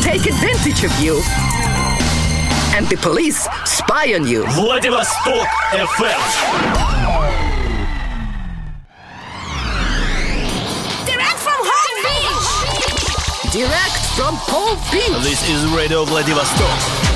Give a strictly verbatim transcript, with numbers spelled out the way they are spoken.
take advantage of you. And the police spy on you. Владивосток эф эм. Direct from Home Beach. Direct from Palm Beach. This is Radio Vladivostok.